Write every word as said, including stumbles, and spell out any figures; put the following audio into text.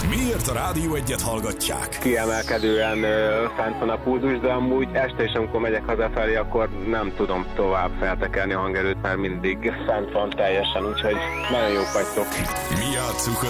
Miért a Rádió Egyet hallgatják? Kiemelkedően ö, fent van a pulzus, de amúgy este is, amikor megyek hazafelé, akkor nem tudom tovább feltekerni a hangerőt, mert mindig fent van teljesen, úgyhogy nagyon jók vagytok. Mi játsszuk